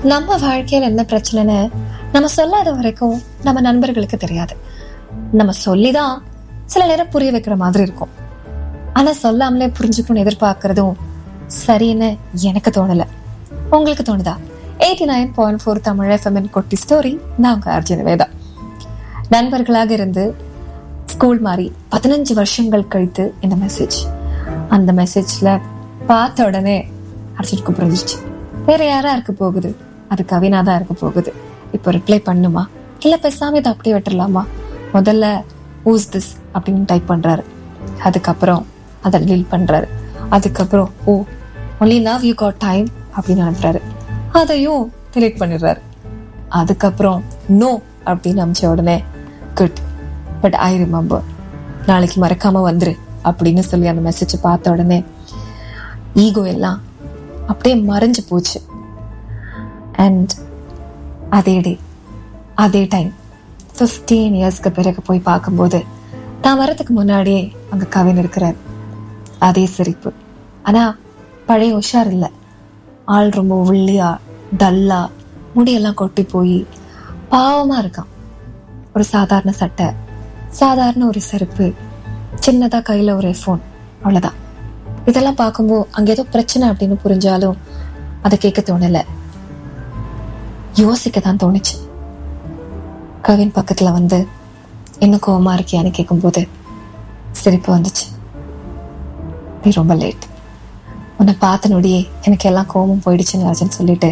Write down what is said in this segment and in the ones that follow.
நம்ம வாழ்க்கையில என்ன பிரச்சனைன்னு நம்ம சொல்லாத வரைக்கும் நம்ம நண்பர்களுக்கு தெரியாது. நம்ம சொல்லிதான் சில நேரம் புரிய வைக்கிற மாதிரி இருக்கும். ஆனா சொல்லாமலே புரிஞ்சுக்கணும்னு எதிர்பார்க்கறதும் சரின்னு எனக்கு தோணல. உங்களுக்கு தோணுதா? 89.4 தமிழ் FM குட்டி ஸ்டோரி. நான் உங்க அர்ஜுன் வேதா. நண்பர்களாக இருந்து ஸ்கூல் மாதிரி 15 வருஷங்கள் கழித்து இந்த மெசேஜ். அந்த மெசேஜ்ல பார்த்த உடனே அர்ஜுனுக்கு புரிஞ்சிச்சு, வேற யாரா இருக்க போகுது, அது கவினா தான் இருக்க போகுது. இப்போ ரிப்ளை பண்ணுமா இல்ல பேசாம இதை அப்படியே விட்டுடலாமா? முதல்ல ஊஸ் திஸ் அப்படின்னு டைப் பண்றாரு. அதுக்கப்புறம் அதை டெலீட் பண்றாரு. அதுக்கப்புறம் ஓ only love you got time அப்படின்னு அனுப்புறாரு. அதையும் டெலீட் பண்ணிடுறாரு. அதுக்கப்புறம் நோ அப்படின்னு அனுப்பிச்ச உடனே குட் பட் ஐ ரிமெம்பர், நாளைக்கு மறக்காம வந்துரு அப்படின்னு சொல்லி அந்த மெசேஜ் பார்த்த உடனே ஈகோ எல்லாம் அப்படியே மறைஞ்சு போச்சு. அண்ட் அதே டே அதே டைம் 15 இயர்ஸ்க்கு பிறகு போய் பார்க்கும்போது நான் வரதுக்கு முன்னாடியே அங்க கவின் இருக்கிறார். அதே சிரிப்பு, ஆனா பழைய உஷார் இல்ல. ஆள் ரொம்ப ஒல்லியா டல்லா, முடியெல்லாம் கொட்டி போய் பாவமா இருக்கான். ஒரு சாதாரண சட்டை, சாதாரண ஒரு செருப்பு, சின்னதா கையில ஒரு ஃபோன், அவ்வளவுதான். இதெல்லாம் பார்க்கும்போது அங்க ஏதோ பிரச்சனை அப்படின்னு புரிஞ்சாலும் அதை கேட்க தோணல, யோசிக்க தான் தோணுச்சு. கவின் பக்கத்துல வந்து என்ன கோவமா இருக்கியான்னு கேட்கும்போது சிரிப்பு வந்துச்சு. நீ ரொம்ப லேட், உன்னை பார்த்த நொடியே எனக்கு எல்லாம் கோபம் போயிடுச்சுன்னு அர்ஜுன் சொல்லிட்டு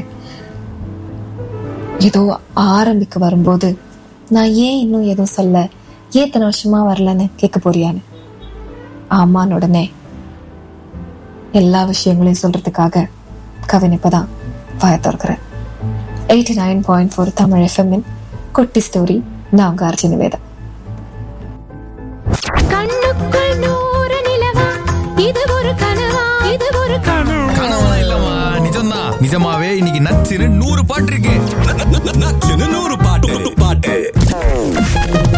ஏதோ ஆரம்பிக்க வரும்போது நான் ஏன் இன்னும் எதுவும் சொல்ல, ஏன் இத்தனை வருஷமா வரலன்னு கேட்க போறியான்னு. ஆமான்னு உடனே எல்லா விஷயங்களையும் சொல்றதுக்காக கவின் இப்பதான் வாய திறக்கிறேன். 89.4 தமிழ் FM குட்டி ஸ்டோரி. நான் உங்க அர்ஜுன் வேதா. கண்ணுக்குள் 100 நிலவா, இது ஒரு கனவா, இது ஒரு கனவா இல்லமா, நிஜம்தான். நிஜமாவே இன்னைக்கு நச்சிரு 100 பாட்டு இருக்கு. நச்சிரு 100 பாட்டு